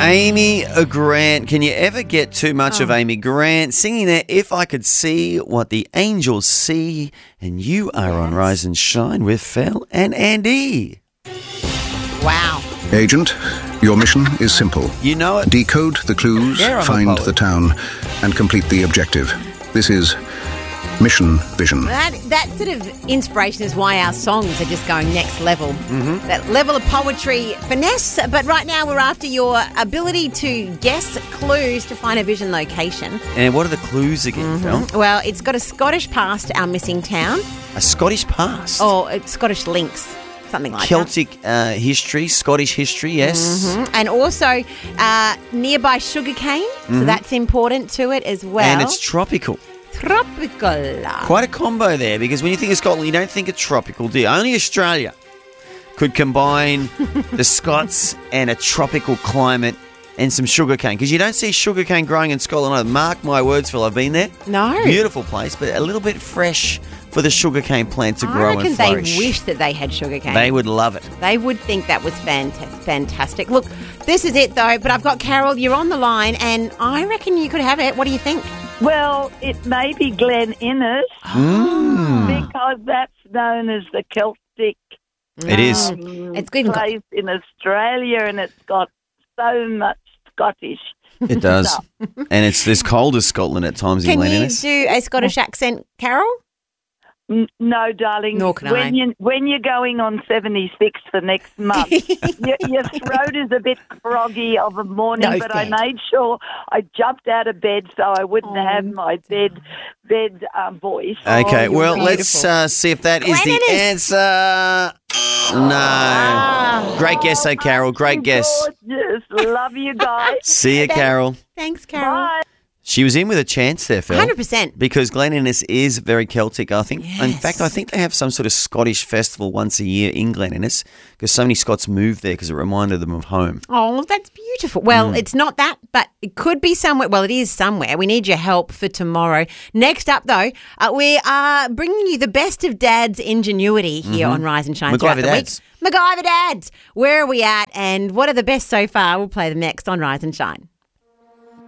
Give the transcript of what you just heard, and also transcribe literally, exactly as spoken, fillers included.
Amy Grant. Can you ever get too much Oh. of Amy Grant singing there? If I could see what the angels see, and you are on Yes. Rise and Shine with Phil and Andy. Wow. Agent, your mission is simple. You know it. Decode the clues, Yeah, I'm a find poet. the town, and complete the objective. This is Mission Vision. That that sort of inspiration is why our songs are just going next level. Mm-hmm. That level of poetry finesse. But right now we're after your ability to guess clues to find a vision location. And what are the clues again, Phil? Well, it's got a Scottish past to our missing town, A Scottish past. or uh, Scottish links, something like Celtic uh, history, Scottish history, yes. that. And also uh, nearby sugarcane, so that's important to it as well. And it's tropical. tropical. Quite a combo there, because when you think of Scotland, you don't think of tropical, do you? Only Australia could combine the Scots and a tropical climate and some sugarcane, because you don't see sugarcane growing in Scotland either. Mark my words, Phil, I've been there. No. Beautiful place, but a little bit fresh for the sugarcane plant to I grow reckon and they flourish. wish that they had sugarcane. They would love it. They would think that was fant- fantastic. Look, this is it though, but I've got Carol, you're on the line, and I reckon you could have it. What do you think? Well, it may be Glen Innes because that's known as the Celtic It is. um, It's even got- place in Australia, and it's got so much Scottish. It does. stuff. And it's as cold as Scotland at times in Can you Glen-Innes. do a Scottish accent, Carol? N- No, darling. Nor can when I. You, when you're going on seventy-six for next month, your, your throat is a bit froggy of a morning, No, but thanks. I made sure I jumped out of bed so I wouldn't Oh, have my bed bed um, voice. Okay, you're well, let's beautiful. uh, see if that is the Glen-Innes. answer. No. Great guess, though, Carol. Great guess. Gorgeous. Love you guys. See you, Carol. Thanks, Carol. Bye. She was in with a chance there, Phil. one hundred percent. Because Glen Innes is very Celtic, I think. In Yes. fact, I think they have some sort of Scottish festival once a year in Glen Innes, because so many Scots move there because it reminded them of home. Oh, that's beautiful. Well, Hmm. it's not that, but it could be somewhere. Well, it is somewhere. We need your help for tomorrow. Next up, though, uh, we are bringing you the best of Dad's ingenuity here on Rise and Shine MacGyver throughout the Dads. week. MacGyver Dads. Where are we at, and what are the best so far? We'll play them next on Rise and Shine.